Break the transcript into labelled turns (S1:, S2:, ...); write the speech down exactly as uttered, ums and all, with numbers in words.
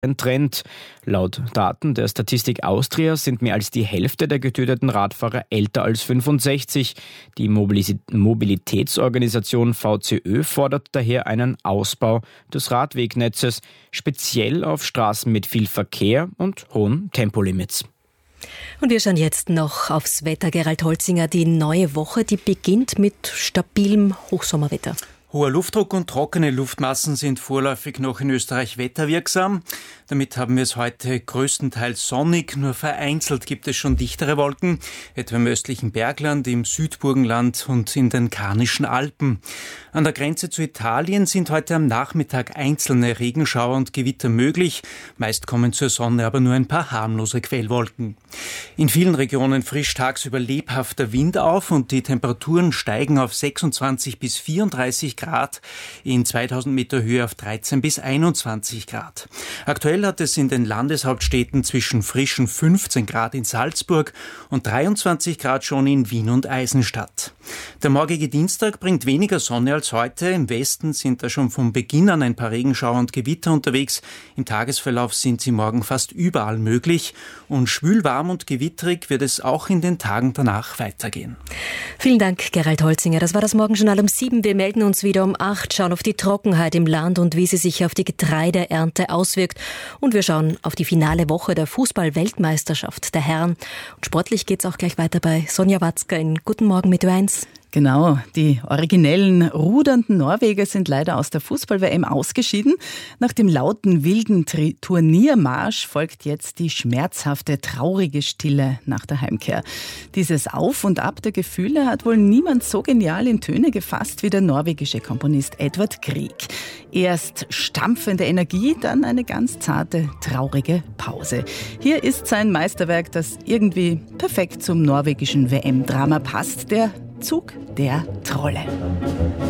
S1: ein Trend. Laut Daten der Statistik Austria sind mehr als die Hälfte der getöteten Radfahrer älter als fünfundsechzig. Die Mobilis- Mobilitätsorganisation V C Ö fordert daher einen Ausbau des Radwegnetzes, speziell auf Straßen mit viel Verkehr und hohen Tempolimits.
S2: Und wir schauen jetzt noch aufs Wetter. Gerald Holzinger, die neue Woche, die beginnt mit stabilem Hochsommerwetter.
S3: Hoher Luftdruck und trockene Luftmassen sind vorläufig noch in Österreich wetterwirksam. Damit haben wir es heute größtenteils sonnig, nur vereinzelt gibt es schon dichtere Wolken, etwa im östlichen Bergland, im Südburgenland und in den Karnischen Alpen. An der Grenze zu Italien sind heute am Nachmittag einzelne Regenschauer und Gewitter möglich. Meist kommen zur Sonne aber nur ein paar harmlose Quellwolken. In vielen Regionen frischt tagsüber lebhafter Wind auf und die Temperaturen steigen auf sechsundzwanzig bis vierunddreißig Grad, in zweitausend Meter Höhe auf dreizehn bis einundzwanzig Grad. Aktuell hat es in den Landeshauptstädten zwischen frischen fünfzehn Grad in Salzburg und dreiundzwanzig Grad schon in Wien und Eisenstadt. Der morgige Dienstag bringt weniger Sonne als heute. Im Westen sind da schon von Beginn an ein paar Regenschauer und Gewitter unterwegs. Im Tagesverlauf sind sie morgen fast überall möglich. Und schwül, warm und gewitterig wird es auch in den Tagen danach weitergehen.
S2: Vielen Dank, Gerald Holzinger. Das war das Morgenjournal um sieben. Wir melden uns wieder um acht, schauen auf die Trockenheit im Land und wie sie sich auf die Getreideernte auswirkt. Und wir schauen auf die finale Woche der Fußball-Weltmeisterschaft der Herren. Und sportlich geht es auch gleich weiter bei Sonja Watzka in Guten Morgen mit Ö eins.
S4: Genau, die originellen rudernden Norweger sind leider aus der Fußball-W M ausgeschieden. Nach dem lauten, wilden Tri- Turniermarsch folgt jetzt die schmerzhafte, traurige Stille nach der Heimkehr. Dieses Auf und Ab der Gefühle hat wohl niemand so genial in Töne gefasst wie der norwegische Komponist Edvard Grieg. Erst stampfende Energie, dann eine ganz zarte, traurige Pause. Hier ist sein Meisterwerk, das irgendwie perfekt zum norwegischen W M-Drama passt, der Zug der Trolle.